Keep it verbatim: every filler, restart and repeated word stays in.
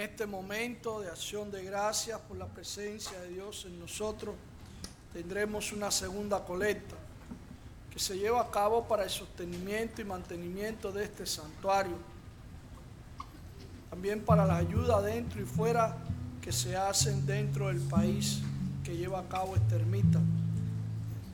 este momento de acción de gracias por la presencia de Dios en nosotros, tendremos una segunda colecta que se lleva a cabo para el sostenimiento y mantenimiento de este santuario. También para la ayuda dentro y fuera que se hacen dentro del país que lleva a cabo esta ermita.